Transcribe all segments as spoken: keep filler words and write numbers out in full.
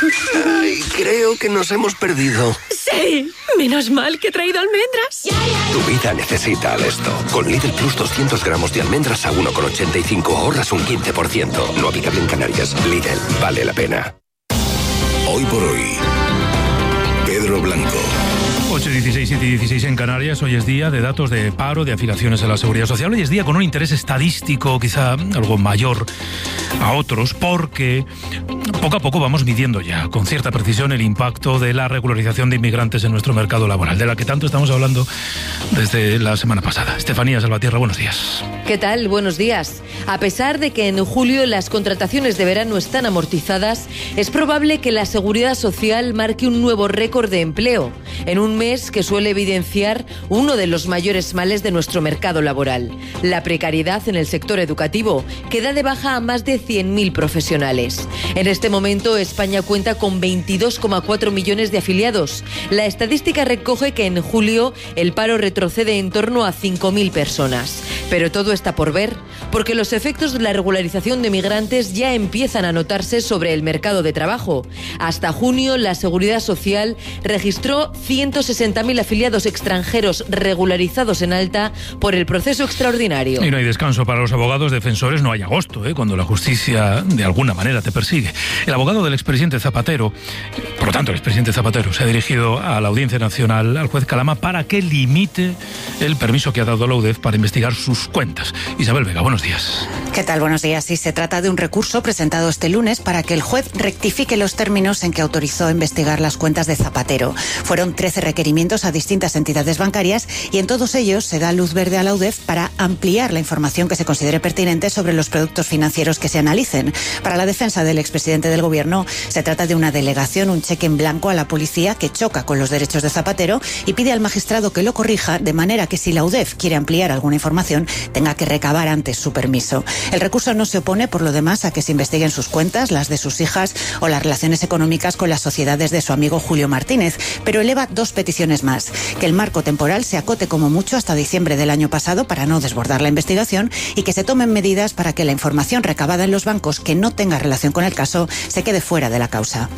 Ay, creo que nos hemos perdido. ¡Sí! Menos mal que he traído almendras. Tu vida necesita Alesto. Con Lidl Plus doscientos gramos de almendras a uno con ochenta y cinco ahorras un quince por ciento. No aplicable en Canarias. Lidl, vale la pena. Hoy por hoy, Pedro Blanco. ocho dieciséis, siete dieciséis en Canarias. Hoy es día de datos de paro, de afiliaciones a la Seguridad Social. Hoy es día con un interés estadístico quizá algo mayor a otros, porque poco a poco vamos midiendo ya con cierta precisión el impacto de la regularización de inmigrantes en nuestro mercado laboral, de la que tanto estamos hablando desde la semana pasada. Estefanía Salvatierra, buenos días. ¿Qué tal? Buenos días. A pesar de que en julio las contrataciones de verano están amortizadas, es probable que la Seguridad Social marque un nuevo récord de empleo, en un mes que suele evidenciar uno de los mayores males de nuestro mercado laboral, la precariedad en el sector educativo, que da de baja a más de cien mil profesionales. En este momento, España cuenta con veintidós coma cuatro millones de afiliados. La estadística recoge que en julio el paro retrocede en torno a cinco mil personas. Pero todo está por ver, porque los efectos de la regularización de migrantes ya empiezan a notarse sobre el mercado de trabajo. Hasta junio, la Seguridad Social registró ciento sesenta mil afiliados extranjeros regularizados en alta por el proceso extraordinario. Y no hay descanso para los abogados defensores, no hay agosto, ¿eh? cuando la justicia de alguna manera te persigue. El abogado del expresidente Zapatero, por lo tanto el expresidente Zapatero, se ha dirigido a la Audiencia Nacional, al juez Calama, para que limite el permiso que ha dado la U D E F para investigar sus cuentas. Isabel Vega, buenos días. ¿Qué tal? Buenos días. Sí, se trata de un recurso presentado este lunes para que el juez rectifique los términos en que autorizó investigar las cuentas de Zapatero. Fueron trece requerimientos a distintas entidades bancarias y en todos ellos se da luz verde a la U D E F para ampliar la información que se considere pertinente sobre los productos financieros que se analicen. Para la defensa del expresidente del Gobierno, se trata de una delegación, un cheque en blanco a la policía que choca con los derechos de Zapatero y pide al magistrado que lo corrija, de manera que si la U D E F quiere ampliar alguna información, tenga que recabar antes su permiso. El recurso no se opone, por lo demás, a que se investiguen sus cuentas, las de sus hijas o las relaciones económicas con las sociedades de su amigo Julio Martínez, pero eleva dos peticiones más: que el marco temporal se acote como mucho hasta diciembre del año pasado para no desbordar la investigación y que se tomen medidas para que la información recabada en los bancos que no tenga relación con el caso se quede fuera de la causa.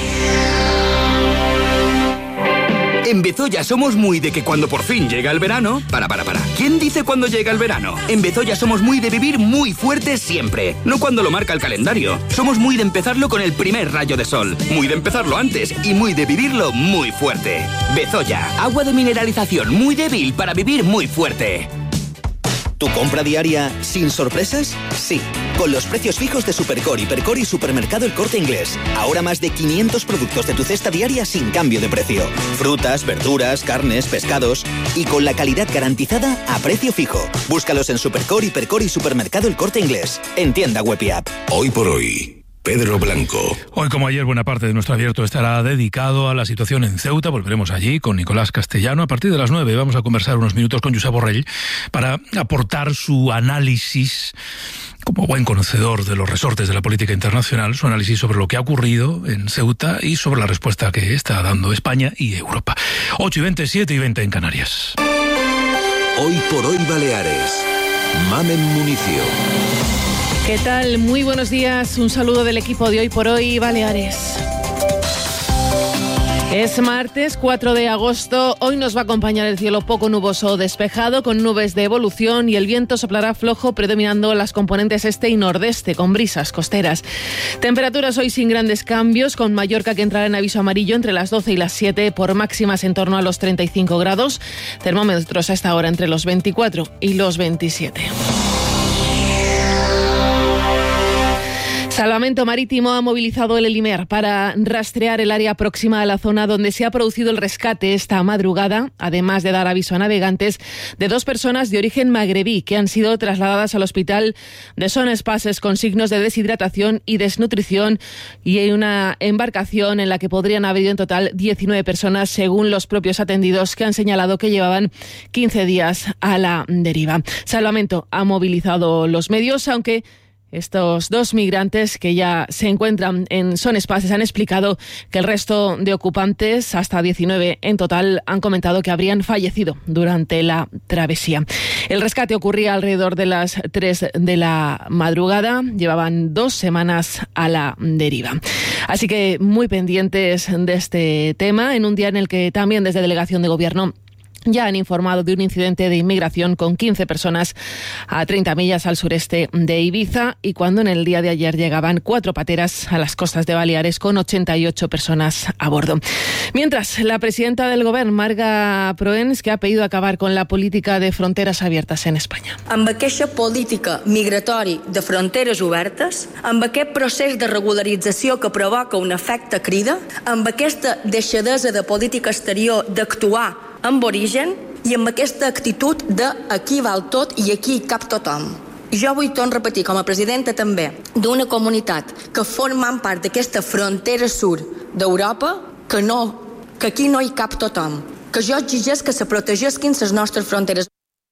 En Bezoya somos muy de que cuando por fin llega el verano... Para, para, para. ¿Quién dice cuando llega el verano? En Bezoya somos muy de vivir muy fuerte siempre. No cuando lo marca el calendario. Somos muy de empezarlo con el primer rayo de sol. Muy de empezarlo antes y muy de vivirlo muy fuerte. Bezoya, agua de mineralización muy débil para vivir muy fuerte. ¿Tu compra diaria sin sorpresas? Sí, con los precios fijos de Supercore, Hipercore y Supermercado El Corte Inglés. Ahora más de quinientos productos de tu cesta diaria sin cambio de precio. Frutas, verduras, carnes, pescados y con la calidad garantizada a precio fijo. Búscalos en Supercore, Hipercore y Supermercado El Corte Inglés. En tienda web y app. Hoy por hoy, Pedro Blanco. Hoy, como ayer, buena parte de nuestro abierto estará dedicado a la situación en Ceuta. Volveremos allí con Nicolás Castellano. A partir de las nueve vamos a conversar unos minutos con Josep Borrell para aportar su análisis, como buen conocedor de los resortes de la política internacional, su análisis sobre lo que ha ocurrido en Ceuta y sobre la respuesta que está dando España y Europa. ocho y veinte, siete y veinte en Canarias. Hoy por hoy Baleares. Mamen Municio. ¿Qué tal? Muy buenos días. Un saludo del equipo de Hoy por Hoy Baleares. Es martes cuatro de agosto. Hoy nos va a acompañar el cielo poco nuboso o despejado, con nubes de evolución, y el viento soplará flojo, predominando las componentes este y nordeste, con brisas costeras. Temperaturas hoy sin grandes cambios, con Mallorca que entrará en aviso amarillo entre las doce y las siete, por máximas en torno a los treinta y cinco grados. Termómetros a esta hora entre los veinticuatro y los veintisiete. Salvamento Marítimo ha movilizado el Elimer para rastrear el área próxima a la zona donde se ha producido el rescate esta madrugada, además de dar aviso a navegantes de dos personas de origen magrebí que han sido trasladadas al hospital de Son Espases con signos de deshidratación y desnutrición, y hay una embarcación en la que podrían haber ido en total diecinueve personas, según los propios atendidos, que han señalado que llevaban quince días a la deriva. Salvamento ha movilizado los medios, aunque Estos dos migrantes que ya se encuentran en Son Espases han explicado que el resto de ocupantes, hasta diecinueve en total, han comentado que habrían fallecido durante la travesía. El rescate ocurría alrededor de las tres de la madrugada. Llevaban dos semanas a la deriva. Así que muy pendientes de este tema, en un día en el que también desde Delegación de Gobierno ya han informado de un incidente de inmigración con quince personas a treinta millas al sureste de Ibiza, y cuando en el día de ayer llegaban cuatro pateras a las costas de Baleares con ochenta y ocho personas a bordo. Mientras, la presidenta del Govern, Marga Proens, que ha pedido acabar con la política de fronteras abiertas en España. Amb aquesta política migratori de fronteres obertes, amb aquest procés de regularització que provoca un efecte crida, amb aquesta deixadesa de política exterior d'actuar amb origen i amb aquesta actitud de aquí val tot i aquí cap tothom. Jo vull tornar a repetir, com a presidenta també, d'una comunitat que formen part d'aquesta frontera sur d'Europa, que no, que aquí no hi cap tothom, que jo exigeix que se protegisquin les nostres fronteres.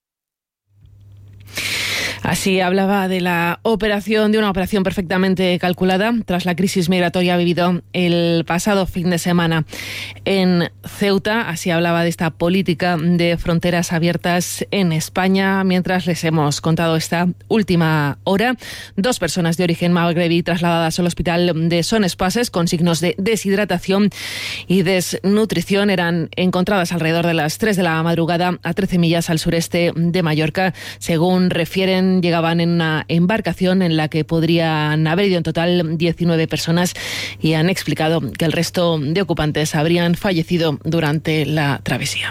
Así hablaba de la operación, de una operación perfectamente calculada tras la crisis migratoria vivido el pasado fin de semana en Ceuta. Así hablaba de esta política de fronteras abiertas en España, mientras les hemos contado esta última hora. Dos personas de origen magrebí trasladadas al hospital de Son Espases con signos de deshidratación y desnutrición eran encontradas alrededor de las tres de la madrugada a trece millas al sureste de Mallorca. Según refieren, llegaban en una embarcación en la que podrían haber ido en total diecinueve personas, y han explicado que el resto de ocupantes habrían fallecido durante la travesía.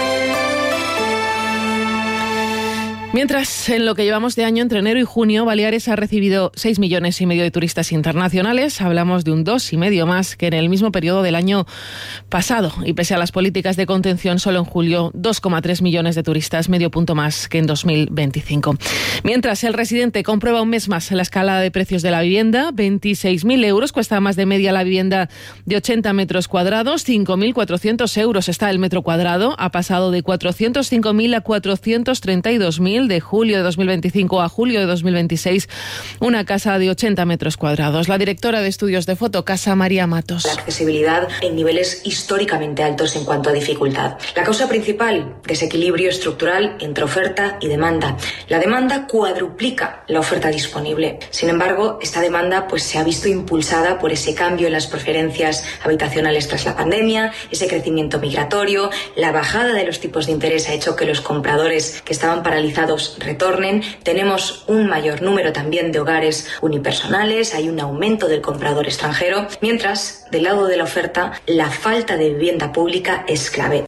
Mientras, en lo que llevamos de año, entre enero y junio, Baleares ha recibido seis millones y medio de turistas internacionales. Hablamos de un dos y medio más que en el mismo periodo del año pasado. Y pese a las políticas de contención, solo en julio dos coma tres millones de turistas, medio punto más que en dos mil veinticinco. Mientras, el residente comprueba un mes más la escalada de precios de la vivienda. veintiséis mil euros cuesta más de media la vivienda de ochenta metros cuadrados. cinco mil cuatrocientos euros está el metro cuadrado. Ha pasado de cuatrocientos cinco mil a cuatrocientos treinta y dos mil. De julio de dos mil veinticinco a julio de dos mil veintiséis, una casa de ochenta metros cuadrados. La directora de estudios de Fotocasa, María Matos. La accesibilidad en niveles históricamente altos en cuanto a dificultad. La causa principal, desequilibrio estructural entre oferta y demanda. La demanda cuadruplica la oferta disponible. Sin embargo, esta demanda pues, se ha visto impulsada por ese cambio en las preferencias habitacionales tras la pandemia, ese crecimiento migratorio, la bajada de los tipos de interés ha hecho que los compradores que estaban paralizados retornen. Tenemos un mayor número también de hogares unipersonales, hay un aumento del comprador extranjero, mientras del lado de la oferta la falta de vivienda pública es clave.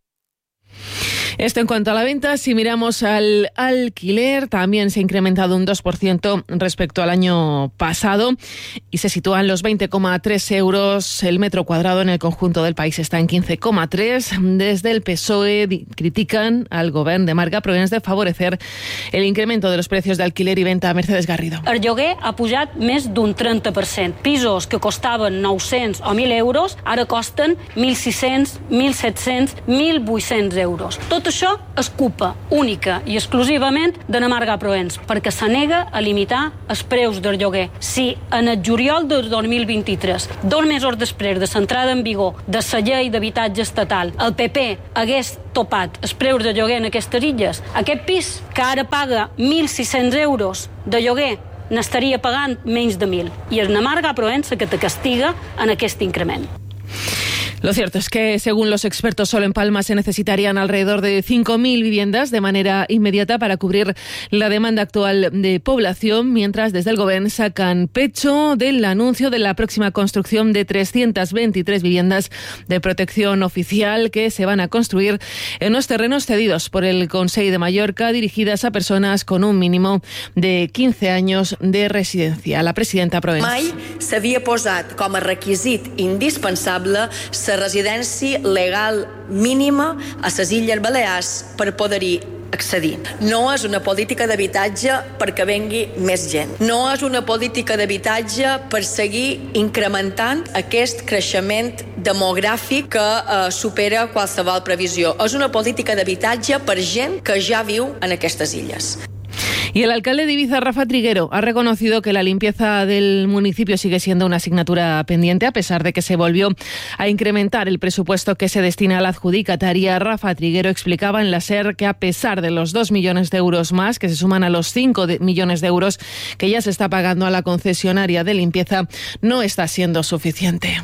Esto en cuanto a la venta. Si miramos al alquiler, también se ha incrementado un dos por ciento respecto al año pasado y se sitúa en los veinte coma tres euros el metro cuadrado. En el conjunto del país está en quince coma tres. Desde el P S O E critican al govern de Marga Proens de favorecer el incremento de los precios de alquiler y venta. Mercedes Garrido. El lloguer ha pujat més d'un trenta per cent. Pisos que costaven nou-cents o mil euros ara costen mil sis-cents, mil set-cents, mil vuit-cents euros. Tot això és culpa única i exclusivament de la Marga Proens, perquè se nega a limitar els preus del lloguer. Si en el juliol del dos mil vint-i-tres, dos mesos després de l'entrada en vigor de la llei d'habitatge estatal, el P P hagués topat els preus de lloguer en aquestes illes, aquest pis que ara paga mil sis-cents euros de lloguer n'estaria pagant menys de mil. I és la Marga Proens que te castiga en aquest increment. Lo cierto es que, según los expertos, solo en Palma se necesitarían alrededor de cinco mil viviendas de manera inmediata para cubrir la demanda actual de población, mientras desde el Govern sacan pecho del anuncio de la próxima construcción de trescientas veintitrés viviendas de protección oficial que se van a construir en unos terrenos cedidos por el Consell de Mallorca, dirigidas a personas con un mínimo de quince años de residencia. La presidenta Proens. Mai s'havia posat com a requisit indispensable la residència legal mínima a les Illes Balears per poder-hi accedir. No és una política d'habitatge perquè vengui més gent. No és una política d'habitatge per seguir incrementant aquest creixement demogràfic que eh, supera qualsevol previsió. És una política d'habitatge per gent que ja viu en aquestes illes. Y el alcalde de Ibiza, Rafa Triguero, ha reconocido que la limpieza del municipio sigue siendo una asignatura pendiente, a pesar de que se volvió a incrementar el presupuesto que se destina a la adjudicataria. Rafa Triguero explicaba en la SER que a pesar de los dos millones de euros más, que se suman a los cinco millones de euros que ya se está pagando a la concesionaria de limpieza, no está siendo suficiente.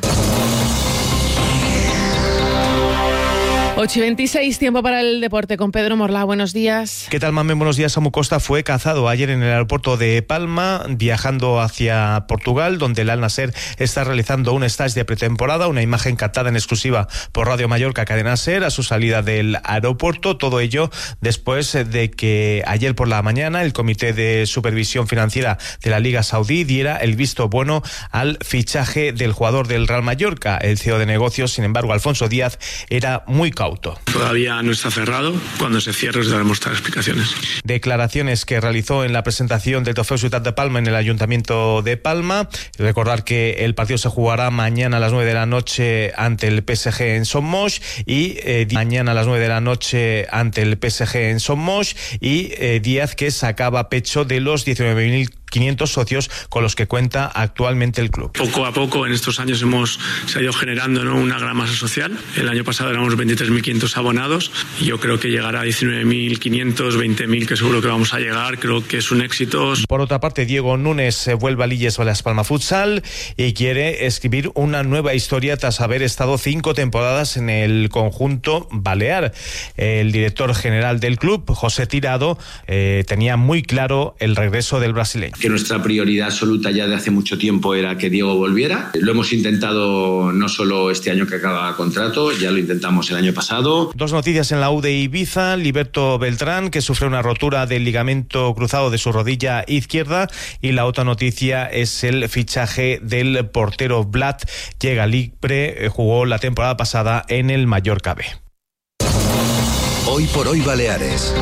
ocho y veintiséis, tiempo para el deporte con Pedro Morlá. Buenos días. ¿Qué tal, Mamen? Buenos días. Samu Costa fue cazado ayer en el aeropuerto de Palma, viajando hacia Portugal, donde el Al Nassr está realizando un stage de pretemporada, una imagen captada en exclusiva por Radio Mallorca Cadena SER a su salida del aeropuerto. Todo ello después de que ayer por la mañana el Comité de Supervisión Financiera de la Liga Saudí diera el visto bueno al fichaje del jugador del Real Mallorca. El C E O de negocios, sin embargo, Alfonso Díaz, era muy cauto. Todavía no está cerrado. Cuando se cierre os daremos todas las explicaciones. Declaraciones que realizó en la presentación del Trofeo Ciutat de Palma en el Ayuntamiento de Palma. Recordar que el partido se jugará mañana a las nueve de la noche ante el P S G en Son Moix y eh, mañana a las nueve de la noche ante el P S G en Son Moix y eh, Díaz, que sacaba pecho de los diecinueve mil quinientos socios con los que cuenta actualmente el club. Poco a poco en estos años hemos se ha ido generando, ¿no?, una gran masa social. El año pasado éramos veintitrés mil quinientos abonados y yo creo que llegará a diecinueve mil quinientos, veinte mil, que seguro que vamos a llegar. Creo que es un éxito. Por otra parte, Diego Núñez vuelve a Lilles Las Palmas Futsal y quiere escribir una nueva historia tras haber estado cinco temporadas en el conjunto balear. El director general del club, José Tirado, eh, tenía muy claro el regreso del brasileño. Que nuestra prioridad absoluta ya de hace mucho tiempo era que Diego volviera. Lo hemos intentado no solo este año que acaba contrato, ya lo intentamos el año pasado. Dos noticias en la U de Ibiza. Liberto Beltrán, que sufre una rotura del ligamento cruzado de su rodilla izquierda, y la otra noticia es el fichaje del portero Vlad. Llega libre, jugó la temporada pasada en el Mallorca B. Hoy por hoy Baleares.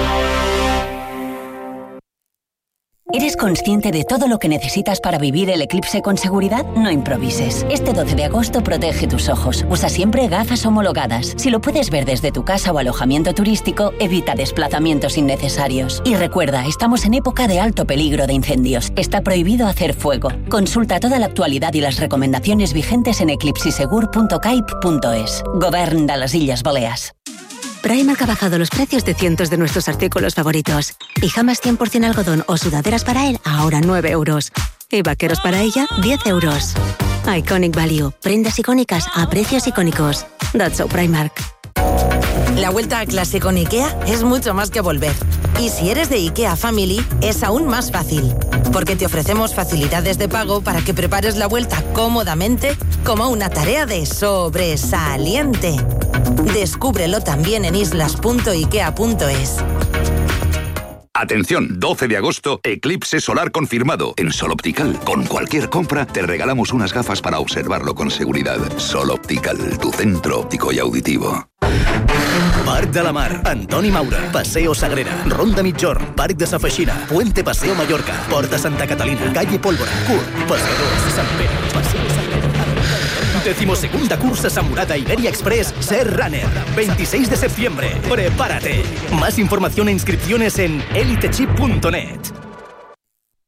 ¿Eres consciente de todo lo que necesitas para vivir el eclipse con seguridad? No improvises. Este doce de agosto protege tus ojos. Usa siempre gafas homologadas. Si lo puedes ver desde tu casa o alojamiento turístico, evita desplazamientos innecesarios. Y recuerda, estamos en época de alto peligro de incendios. Está prohibido hacer fuego. Consulta toda la actualidad y las recomendaciones vigentes en eclipsisegur punto caip punto es. Govern de las Illes Balears. Primark ha bajado los precios de cientos de nuestros artículos favoritos. Pijamas cien por ciento algodón o sudaderas para él, ahora nueve euros. Y vaqueros para ella, diez euros. Iconic Value. Prendas icónicas a precios icónicos. That's so Primark. La vuelta a clase con IKEA es mucho más que volver. Y si eres de IKEA Family, es aún más fácil. Porque te ofrecemos facilidades de pago para que prepares la vuelta cómodamente como una tarea de sobresaliente. Descúbrelo también en islas punto ikea punto es. Atención, doce de agosto, eclipse solar confirmado en Sol Optical. Con cualquier compra te regalamos unas gafas para observarlo con seguridad. Sol Optical, tu centro óptico y auditivo. Parc de la Mar, Antoni Maura, Paseo Sagrera, Ronda Migjorn, Parc de Sa Feixina, Puente Paseo Mallorca, Porta Santa Catalina, Calle Pólvora, Curt, Paseadors, Sant Pere, Paseo Sagrera. Decimosegunda cursa Samurada Iberia Express Ser Runner, veintiséis de septiembre. Prepárate. Más información e inscripciones en elitechip punto net.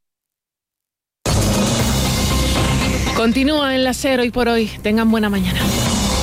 Continúa en la SER Hoy por Hoy. Tengan buena mañana.